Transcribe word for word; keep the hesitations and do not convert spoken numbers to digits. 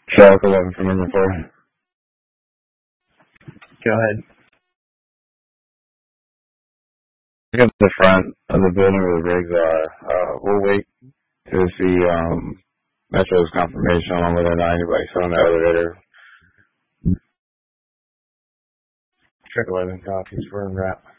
Shark eleven from number four. Go ahead. Look at the front of the building where the rigs are. Uh, we'll wait to see um, Metro's confirmation on whether or not anybody's on the elevator. Check eleven copies for unwrap.